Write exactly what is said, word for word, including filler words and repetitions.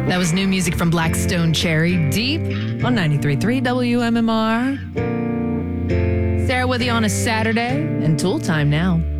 That was new music from Black Stone Cherry, Deep on ninety-three point three W M M R. Sarah with you on a Saturday and Tool time now.